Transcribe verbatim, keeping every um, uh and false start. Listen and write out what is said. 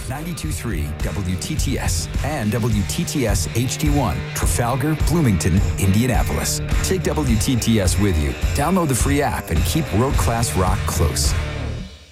ninety-two point three W T T S and W T T S H D one, Trafalgar, Bloomington, Indianapolis. Take W T T S with you. Download the free app and keep world-class rock close.